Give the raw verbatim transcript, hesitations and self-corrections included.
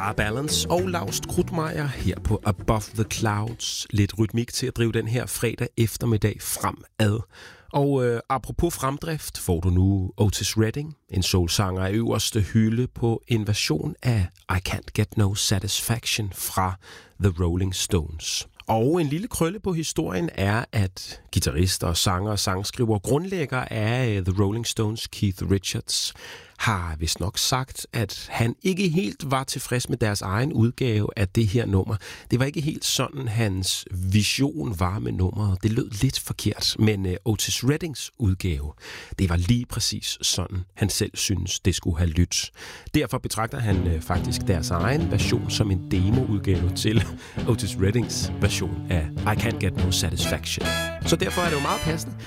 Star Balance og Laust Krudtmeier her på Above the Clouds. Lidt rytmik til at drive den her fredag eftermiddag fremad. Og øh, apropos fremdrift, får du nu Otis Redding, en soulsanger af øverste hylde på en version af I Can't Get No Satisfaction fra The Rolling Stones. Og en lille krølle på historien er, at guitarist og sanger og sangskriver grundlægger af The Rolling Stones, Keith Richards, har vist nok sagt, at han ikke helt var tilfreds med deres egen udgave af det her nummer. Det var ikke helt sådan, hans vision var med nummeret. Det lød lidt forkert, men uh, Otis Reddings udgave, det var lige præcis sådan, han selv synes, det skulle have lyttet. Derfor betragter han uh, faktisk deres egen version som en demoudgave til Otis Reddings version af I Can't Get No Satisfaction. Så derfor er det jo meget passende,